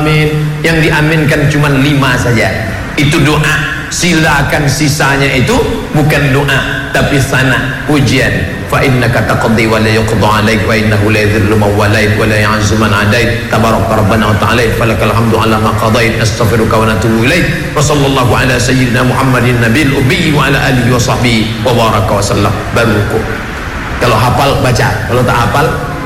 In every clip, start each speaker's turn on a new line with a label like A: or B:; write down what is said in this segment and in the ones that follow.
A: alamin. Yang diaminkan cuma 5 saja. Itu doa. Silakan sisanya itu bukan doa tapi sana, pujian. Fa innaka taqdi wa la yuqda 'alaik wa innahu la yadhillu man walait wa la ya'izzu man 'adait tabaraka rabbana wa ta'ala falakal hamdu 'ala ma qadait nastaghfiruka wa natubu ilaik. Wa sallallahu ala sayyidina Muhammadin nabiyil ummi wa ala alihi wa sahbihi wa baraka wa sallam. Baru kalau hafal baca, kalau tak hafal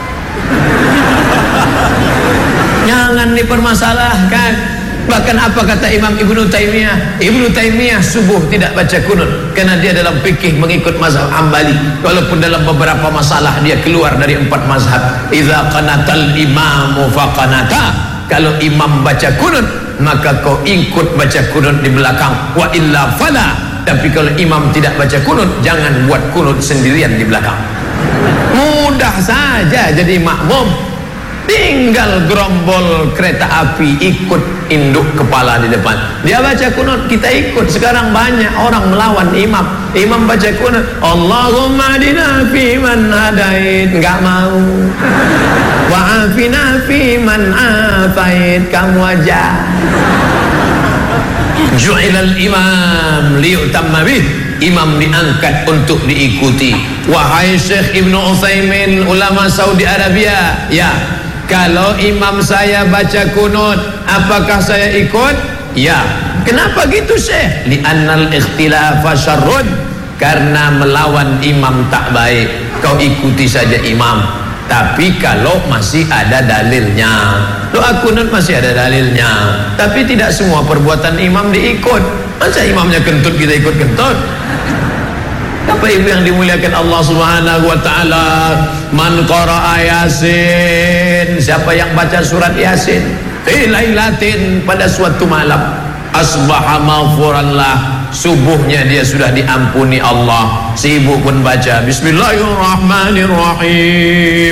A: jangan dipermasalahkan. Bahkan apa kata Imam Ibnu Taimiyah? Ibnu Taimiyah subuh tidak baca kunut karena dia dalam fikih mengikut mazhab Hambali. Walaupun dalam beberapa masalah dia keluar dari 4 mazhab. Idza qanatal imamu faqanata. Kalau imam baca kunut maka kau ikut baca kunut di belakang. Wa illa fala. Tapi kalau imam tidak baca kunut, jangan buat kunut sendirian di belakang. Mudah saja jadi makmum. Tinggal gerombol kereta api, ikut induk kepala di depan. Dia baca kunut, kita ikut. Sekarang banyak orang melawan imam. Imam baca kunut, Allahumma adina fi man hadait, enggak mau. Wa afina fi man afait, kamu aja. Ju'ilal imam liyutamma bih. Imam diangkat untuk diikuti. Wahai Syekh Ibnu Utsaimin, ulama Saudi Arabia, ya, kalau imam saya baca kunut, apakah saya ikut? Ya. Kenapa gitu, Syekh? Li'annal ikhtilafa syarrun. Karena melawan imam tak baik. Kau ikuti saja imam. Tapi kalau masih ada dalilnya. Doa kunut masih ada dalilnya. Tapi tidak semua perbuatan imam diikut. Masa imamnya kentut kita ikut kentut? Bapak Ibu yang dimuliakan Allah Subhanahu wa taala, man qara'a Yasin, siapa yang baca surat Yasin fi lailatin, pada suatu malam, asbaha maghfuran lah, subuhnya dia sudah diampuni Allah. Si ibu pun baca Bismillahirrahmanirrahim,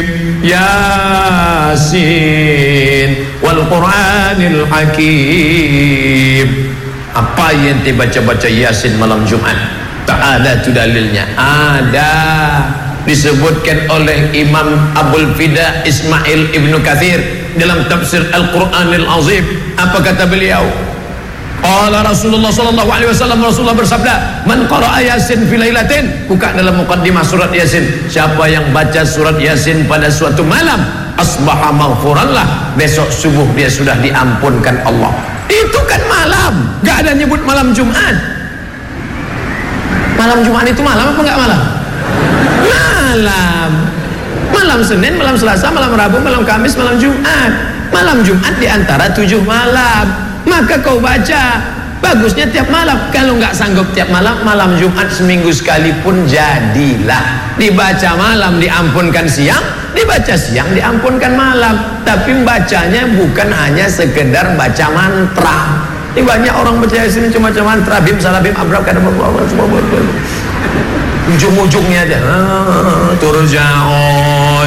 A: Yasin wal Qur'anil Hakim. Apa yang dibaca-baca Yasin malam Jumat? Tak ada tu dalilnya. Ada, disebutkan oleh Imam Abul Fida Ismail Ibnu Katsir dalam tafsir Al-Qur'anil Azim. Apa kata beliau? Qala Rasulullah sallallahu alaihi wasallam, Rasulullah bersabda, man qara'a Yasin fi lailatin, buka dalam muqaddimah surat Yasin, siapa yang baca surat Yasin pada suatu malam, asbaha maghfuran lah, besok subuh dia sudah diampunkan Allah. Itu kan malam, gak ada nyebut malam Jumat. Malam Jumat itu malam apa enggak malam? Malam. Malam Senin, malam Selasa, malam Rabu, malam Kamis, malam Jumat. Malam Jumat di antara 7 malam. Maka kau baca, bagusnya tiap malam. Kalau enggak sanggup tiap malam, malam Jumat seminggu sekali pun jadilah. Dibaca malam diampunkan siang, dibaca siang diampunkan malam. Tapi bacanya bukan hanya sekedar baca mantra. Ini banyak orang baca Yasin cuma mantra, bim salabim abrakadabra, ujung-ujungnya aja turja'un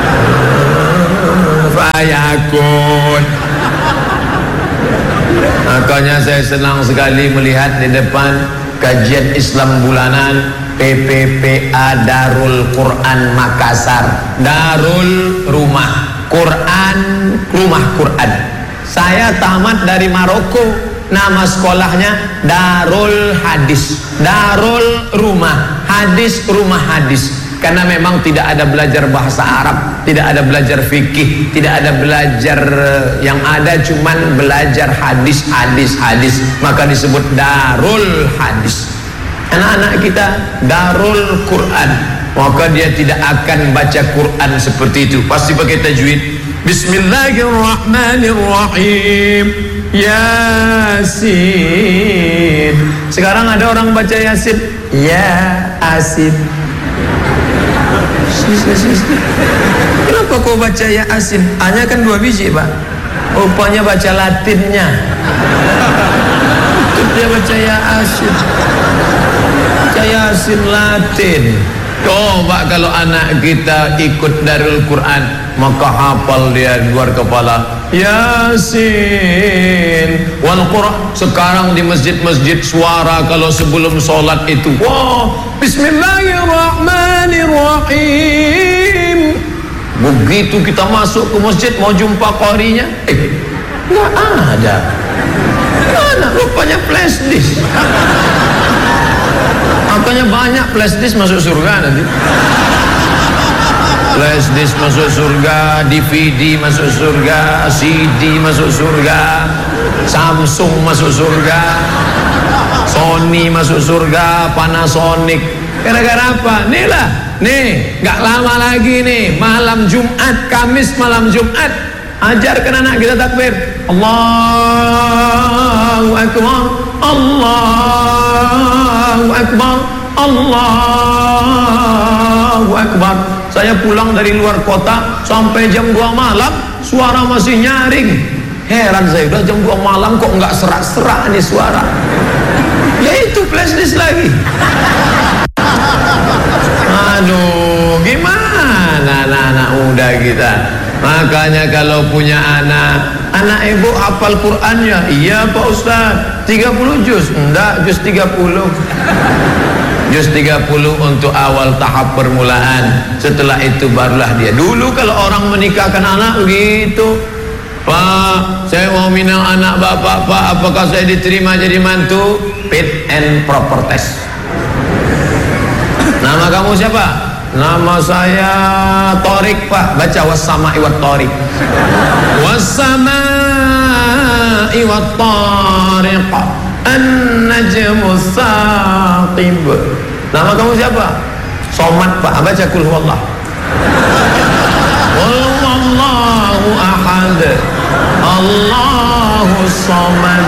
A: fayakun. Makanya saya senang sekali melihat di depan kajian Islam bulanan PPPA Darul Quran Makassar. Darul rumah Quran, rumah Quran. Saya tamat dari Maroko, nama sekolahnya Darul Hadis, Darul Rumah Hadis, rumah hadis. Karena memang tidak ada belajar bahasa Arab, tidak ada belajar fikih, tidak ada belajar, yang ada cuman belajar hadis, maka disebut Darul Hadis. Anak-anak kita Darul Quran, maka dia tidak akan baca Quran seperti itu, pasti pakai tajwid. Bismillahirrahmanirrahim, Yasin. Sekarang ada orang baca Yasin, ya asin. Kenapa kau baca ya asin? Hanya kan 2 biji, Pak. Rupanya baca Latinnya. Dia baca ya asin. Baca Yasin Latin. Coba kalau anak kita ikut Darul Quran, maka hafal dia luar kepala. Yasin wal Quran. Sekarang di masjid-masjid suara kalau sebelum sholat itu, wah, Bismillahirrahmanirrahim. Begitu kita masuk ke masjid mau jumpa qarinya, Nggak ada. Mana rupanya flash disk. Makanya banyak flash disk masuk surga nanti. Flash disk masuk surga, DVD masuk surga, CD masuk surga, Samsung masuk surga, Sony masuk surga, Panasonic. Gara-gara apa? Nih, gak lama lagi nih, malam Jumat, Kamis malam Jumat, ajarkan anak kita takbir. Allahu Akbar, Allahu Akbar, Allahu Akbar. Saya pulang dari luar kota sampai jam 2 malam, suara masih nyaring. Heran saya, udah jam 2 malam kok nggak serak-serak nih suara. Ya itu flash disk lagi. Aduh, gimana anak-anak muda kita? Makanya kalau punya anak ibu hafal Qur'annya. Iya Pak Ustaz, 30 juz. Enggak, juz 30. Juz 30 untuk awal tahap permulaan. Setelah itu barulah dia. Dulu kalau orang menikahkan anak begitu, Pak, saya mau minang anak bapak, Pak, apakah saya diterima jadi mantu? Fit and proper test. Nama kamu siapa? Nama saya Torik, Pak. Baca wassama'i wat Torik. Wassama'i wat Tariq, an-najmu saqib. Nama kamu siapa? Somad, Pak. Baca kul huwallah. Qul huwallahu ahad, Allahu samad.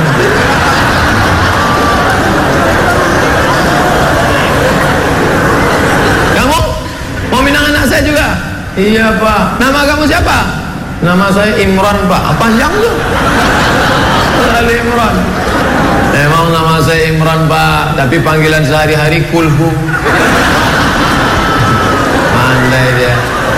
A: Kamu mau minang anak saya juga? Iya Pak. Nama kamu siapa? Nama saya Imran, Pak. Panjang tuh. Ali Imran. Memang nama saya Imran, Pak, tapi panggilan sehari-hari Kulhu. Pandai dia.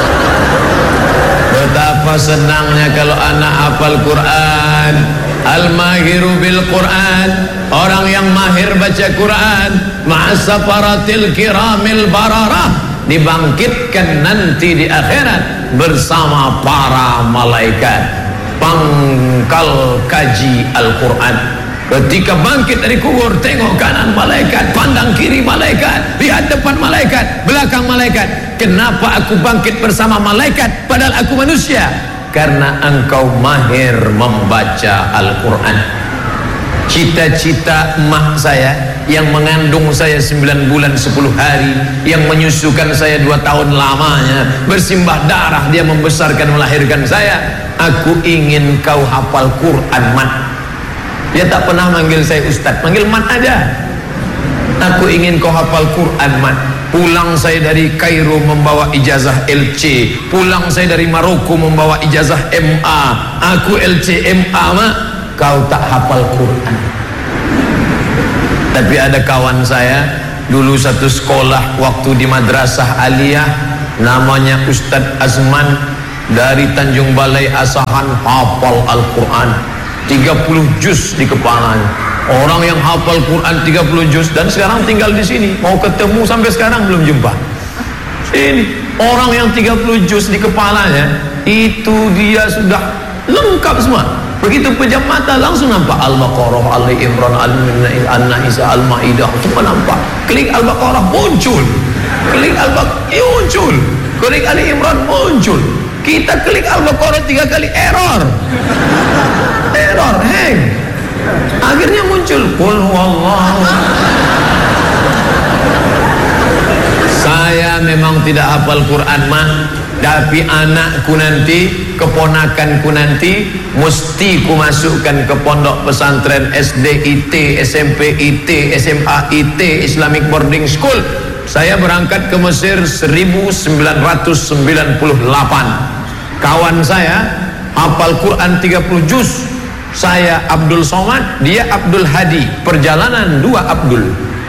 A: Betapa senangnya kalau anak hafal Quran. Al-mahiru bil Quran, orang yang mahir baca Quran, ma'asafaratil kiramil bararah, dibangkitkan nanti di akhirat bersama para malaikat pangkal kaji Al-Quran. Ketika bangkit dari kubur, tengok kanan malaikat, pandang kiri malaikat, lihat depan malaikat, belakang malaikat. Kenapa aku bangkit bersama malaikat padahal aku manusia? Karena engkau mahir membaca Al-Quran. Cita-cita emak saya yang mengandung saya 9 bulan 10 hari, yang menyusukan saya 2 tahun lamanya, bersimbah darah dia membesarkan melahirkan saya. Aku ingin kau hafal Quran, Mat. Dia tak pernah manggil saya Ustaz, manggil Mat aja. Aku ingin kau hafal Quran, Mat. Pulang saya dari Kairo membawa ijazah LC, pulang saya dari Maroko membawa ijazah MA. Aku LC MA, Mak. Kau tak hafal Quran. Tapi ada kawan saya dulu satu sekolah waktu di Madrasah Aliyah, namanya Ustadz Azman, dari Tanjung Balai Asahan, hafal Al-Quran 30 juz di kepalanya. Orang yang hafal Quran 30 juz dan sekarang tinggal di sini, mau ketemu sampai sekarang belum jumpa. Ini orang yang 30 juz di kepalanya, itu dia sudah lengkap semua. Begitu pejam mata langsung nampak Al-Baqarah, Ali Imran, An-Nisa, Al-Maidah, semua nampak. Klik Al-Baqarah muncul, klik Al-Baqarah muncul, klik Ali Imran muncul. Kita klik Al-Baqarah 3 kali error, hang. Akhirnya muncul Qul huwallahu. Saya memang tidak hafal Quran, Mak, tapi anakku nanti, keponakanku nanti, mesti ku masukkan ke pondok pesantren SD IT, SMP IT, SMA IT, Islamic Boarding School. Saya berangkat ke Mesir 1998. Kawan saya hafal Quran 30 juz. Saya Abdul Somad, dia Abdul Hadi. Perjalanan 2 Abdul.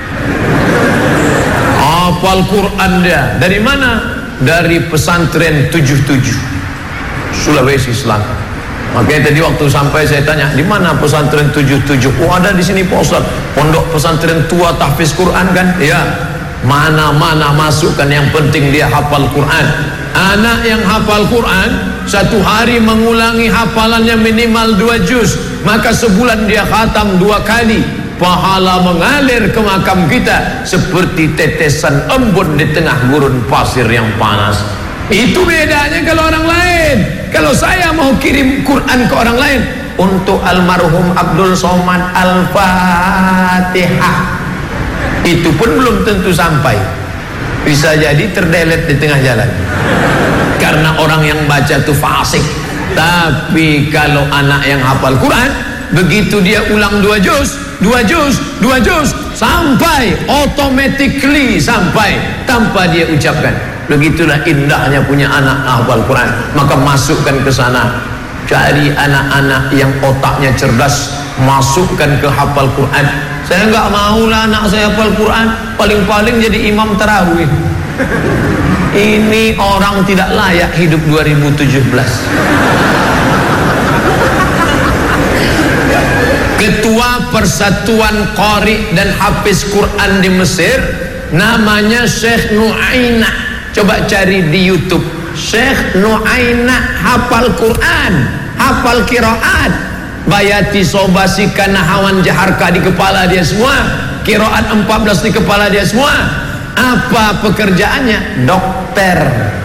A: Hafal Quran dia. Dari mana? Dari pesantren 77 Sulawesi Selatan. Makanya tadi waktu sampai saya tanya, di mana pesantren 77? Oh, ada di sini Pak Ustaz. Pondok pesantren tua tahfiz Quran kan? Ya. Mana-mana masukkan, yang penting dia hafal Quran. Anak yang hafal Quran satu hari mengulangi hafalannya minimal 2 juz, maka sebulan dia khatam 2 kali. Pahala mengalir ke makam kita seperti tetesan embun di tengah gurun pasir yang panas. Itu bedanya kalau orang lain. Kalau saya mau kirim Quran ke orang lain, untuk almarhum Abdul Somad Al-Fatihah, itu pun belum tentu sampai. Bisa jadi terdelet di tengah jalan karena orang yang baca itu fasik. Tapi kalau anak yang hafal Quran, begitu dia ulang 2 juz sampai, automatically sampai tanpa dia ucapkan. Begitulah indahnya punya anak hafal Quran. Maka masukkan ke sana, cari anak-anak yang otaknya cerdas, masukkan ke hafal Quran. Saya enggak maulah anak saya hafal Quran, paling-paling jadi imam tarawih. Ini orang tidak layak hidup 2017. Ketua Persatuan Qari dan Hafiz Quran di Mesir namanya Syekh Nu'ainah. Coba cari di YouTube, Syekh Nu'ainah hafal Quran, hafal qiraat. Bayati sobasi kanahawan jaharka di kepala dia semua, qiraat 14 di kepala dia semua. Apa pekerjaannya? Dokter.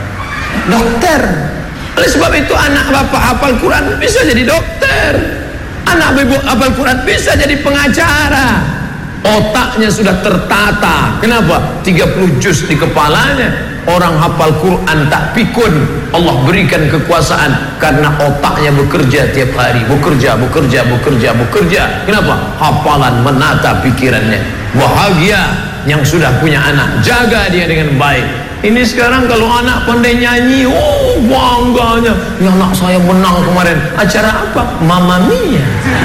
A: Oleh sebab itu anak bapak hafal Quran bisa jadi dokter, anak ibu hafal Quran bisa jadi pengacara. Otaknya sudah tertata. Kenapa? 30 juz di kepalanya. Orang hafal Quran tak pikun, Allah berikan kekuasaan karena otaknya bekerja tiap hari, bekerja. Kenapa? Hafalan menata pikirannya. Bahagia yang sudah punya anak, jaga dia dengan baik. Ini sekarang kalau anak pandai nyanyi, oh bangganya, ya anak saya menang kemarin. Acara apa? Mamma Mia.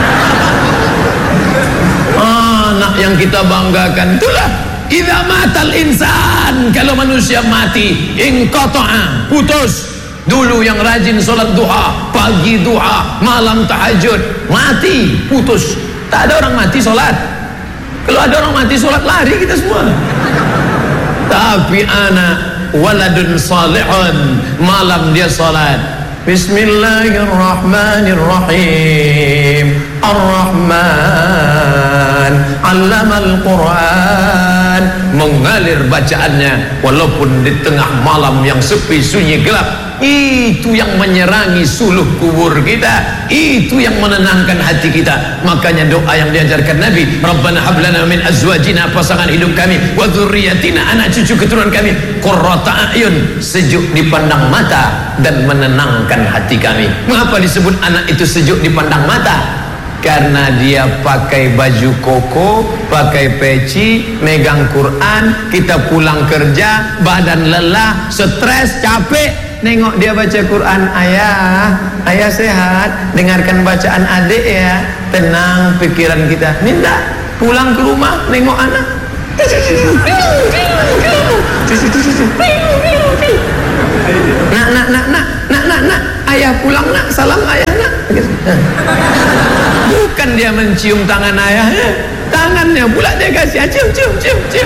A: Anak yang kita banggakan itulah. Idza matal insan, kalau manusia mati, inqata'a, putus. Dulu yang rajin sholat duha, pagi duha, malam tahajud, mati, putus. Tak ada orang mati sholat. Kalau ada orang mati sholat, lari kita semua. Tapi anak waladun salihun, malam dia sholat. Bismillahirrahmanirrahim. Ar-Rahman 'allamal Qur'an. Mengalir bacaannya walaupun di tengah malam yang sepi sunyi gelap. Itu yang menyerangi suluh kubur kita, itu yang menenangkan hati kita. Makanya doa yang diajarkan Nabi, Rabbana hablana min azwajina, pasangan hidup kami, wa dzurriyyatina, anak cucu keturunan kami, qurrata a'yun, sejuk dipandang mata dan menenangkan hati kami. Mengapa disebut anak itu sejuk dipandang mata? Karena dia pakai baju koko, pakai peci, megang Quran. Kita pulang kerja, badan lelah, stres, capek, nengok dia baca Quran. Ayah sehat, dengarkan bacaan adik ya, tenang pikiran kita. Minta pulang ke rumah, nengok anak. Nak, ayah pulang nak, salam ayah nak. Bukan dia mencium tangan ayahnya, tangannya pula dia kasih cium.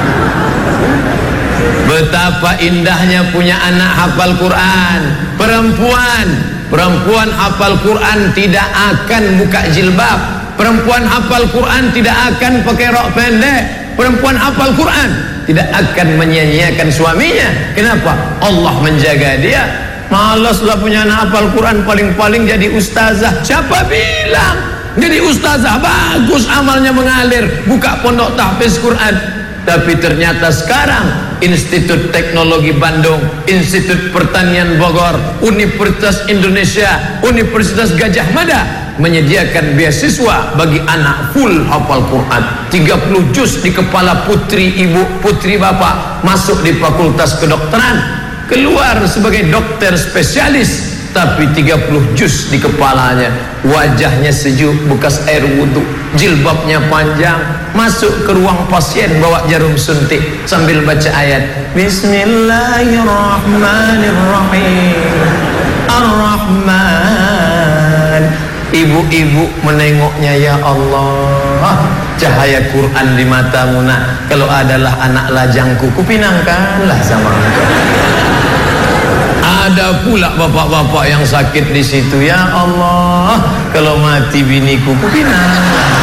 A: Betapa indahnya punya anak hafal Quran. Perempuan hafal Quran tidak akan buka jilbab. Perempuan hafal Quran tidak akan pakai rok pendek. Perempuan hafal Quran tidak akan menyia-nyiakan suaminya. Kenapa? Allah menjaga dia. Malaslah punya anak hafal Quran, paling-paling jadi ustazah. Siapa bilang jadi ustazah bagus amalnya mengalir, buka pondok tahfiz Quran? Tapi ternyata sekarang Institut Teknologi Bandung, Institut Pertanian Bogor, Universitas Indonesia, Universitas Gajah Mada menyediakan beasiswa bagi anak full hafal Quran. 30 juz di kepala putri ibu, putri bapak, masuk di fakultas kedokteran, keluar sebagai dokter spesialis. Tapi 30 juz di kepalanya, wajahnya sejuk bekas air wudhu, jilbabnya panjang, masuk ke ruang pasien bawa jarum suntik sambil baca ayat Bismillahirrahmanirrahim Ar-Rahman. Ibu-ibu menengoknya, ya Allah, cahaya Quran di matamu nak. Kalau adalah anak lajangku, kupinangkanlah sama engkau. Ada pula bapak-bapak yang sakit di situ. Ya Allah, kalau mati biniku kupinang.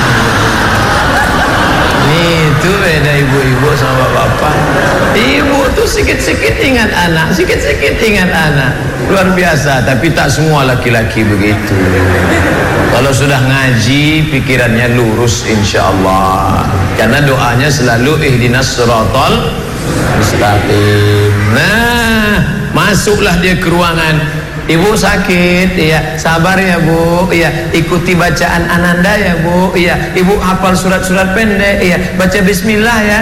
A: Itu beda ibu-ibu sama bapak. Ibu tuh sikit-sikit ingat anak, sikit-sikit ingat anak. Luar biasa, tapi tak semua laki-laki begitu. Kalau sudah ngaji, pikirannya lurus insyaallah. Karena doanya selalu ihdinas siratal mustaqim. Nah, masuklah dia ke ruangan. Ibu sakit, iya, sabar ya Bu, iya, ikuti bacaan Ananda ya Bu, iya, Ibu hafal surat-surat pendek, iya, baca bismillah ya,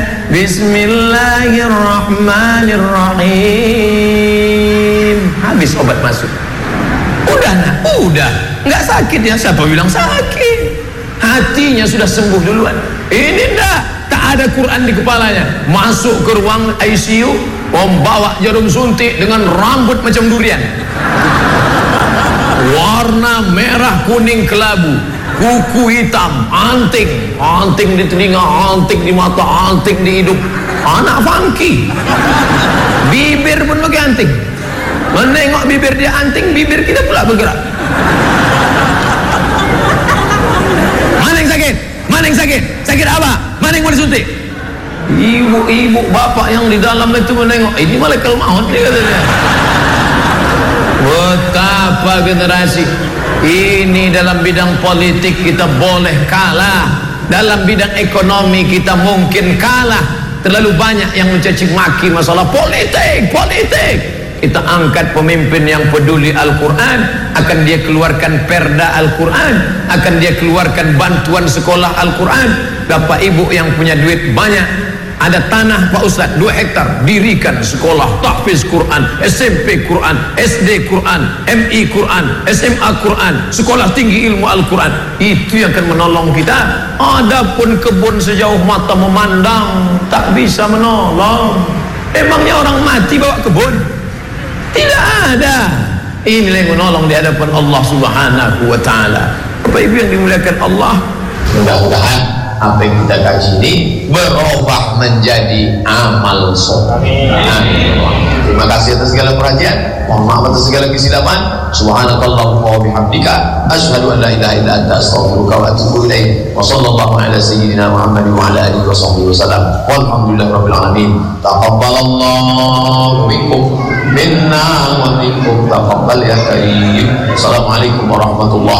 A: bismillahirrahmanirrahim. Habis obat masuk. Udah nak, udah, nggak sakit ya, siapa bilang sakit? Hatinya sudah sembuh duluan. Ini tak ada Quran di kepalanya. Masuk ke ruang ICU, membawa jarum suntik dengan rambut macam durian, warna merah kuning kelabu, kuku hitam, anting di telinga, anting di mata, anting di hidung, anak funky. Bibir pun pakai anting. Menengok bibir dia anting, bibir kita pula bergerak. Mana yang sakit? Mana yang sakit? Sakit apa? Mana yang mau disuntik? Ibu-ibu bapak yang di dalam itu menengok, ini malaikat maut dia katanya. Betapa generasi ini dalam bidang politik kita boleh kalah, dalam bidang ekonomi kita mungkin kalah. Terlalu banyak yang mencaci maki masalah politik. Kita angkat pemimpin yang peduli Al-Quran, akan dia keluarkan perda Al-Quran, akan dia keluarkan bantuan sekolah Al-Quran. Bapak ibu yang punya duit banyak, ada tanah Pak Ustaz 2 hektar, dirikan sekolah tahfiz Quran, SMP Quran, SD Quran, MI Quran, SMA Quran, sekolah tinggi ilmu Al-Quran. Itu yang akan menolong kita. Adapun kebun sejauh mata memandang tak bisa menolong. Emangnya orang mati bawa kebun? Tidak ada. Inilah yang menolong di hadapan Allah Subhanahu wa taala. Bapak Ibu yang dimuliakan Allah, mudah-mudahan apa yang kita kaji ini berubah menjadi amal soleh. Amin. Terima kasih atas segala perhatian. Mohon maaf atas segala kesilapan. Subhanakallahumma wa bihamdika asyhadu an la ilaha illa anta astaghfiruka wa atubu ilaik. Wa sallallahu ala sayyidina Muhammad wa ala alihi wa sahbihi wasallam. Walhamdulillahi rabbil alamin. Taqabbalallahu minkum minna wa minkum taqabbal ya karim. Assalamualaikum warahmatullahi